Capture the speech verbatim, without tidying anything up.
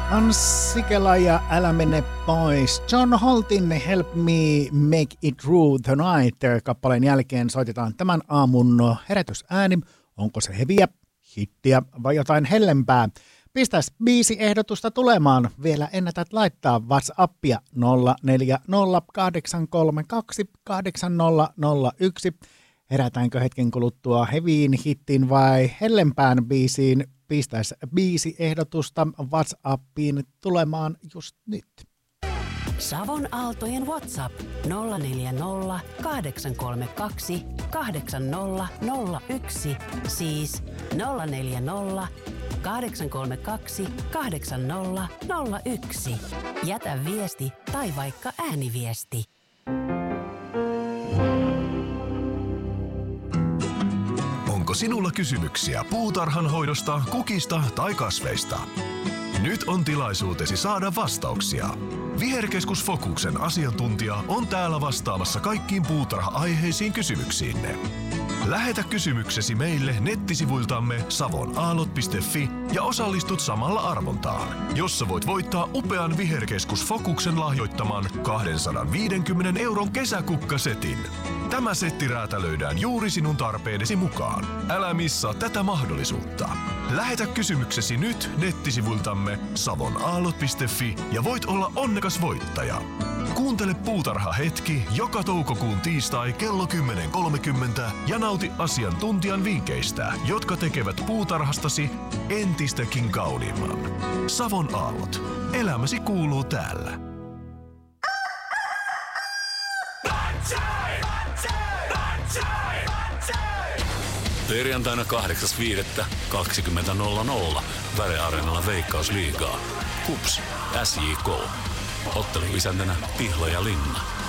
Anssikela ja Älä mene pois. John Holtin Help Me Make It Through the Night -kappaleen jälkeen soitetaan tämän aamun herätysääni. Onko se heviä, hittiä vai jotain hellempää? Pistäs biisi ehdotusta tulemaan. Vielä ennätät laittaa WhatsAppia nolla neljä nolla kahdeksan kolme kaksi kahdeksan nolla nolla yksi. Herätäänkö hetken kuluttua heviin hittiin vai hellempään biisiin? Pistäis biisi-ehdotusta WhatsAppiin tulemaan just nyt. Savon Aaltojen WhatsApp nolla neljä nolla kahdeksan kolme kaksi kahdeksan nolla nolla yksi, siis nolla neljä nolla kahdeksan kolme kaksi kahdeksan nolla nolla yksi. Jätä viesti tai vaikka ääniviesti. Onko sinulla kysymyksiä puutarhan hoidosta, kukista tai kasveista? Nyt on tilaisuutesi saada vastauksia. Viherkeskus Fokuksen asiantuntija on täällä vastaamassa kaikkiin puutarha-aiheisiin kysymyksiinne. Lähetä kysymyksesi meille nettisivuiltamme savonaalot piste fi ja osallistut samalla arvontaan, jossa voit voittaa upean Viherkeskus Fokuksen lahjoittaman kaksisataaviisikymmentä euron kesäkukkasetin. Tämä setti räätälöidään juuri sinun tarpeidesi mukaan. Älä missaa tätä mahdollisuutta. Lähetä kysymyksesi nyt nettisivuiltamme savonaalot piste fi ja voit olla onnekas voittaja. Kuuntele Puutarha hetki joka toukokuun tiistai kello kymmenen kolmekymmentä ja nauti asiantuntijan vinkkeistä, jotka tekevät puutarhastasi entistäkin kauniimman. Savon aallot. Elämäsi kuuluu täällä. Perjantaina kahdeksas viidettä kaksikymmentä nolla nolla Väre-areenalla Veikkausliigaa. Kups, S J K. Otteluisäntänä Pihla ja Linna.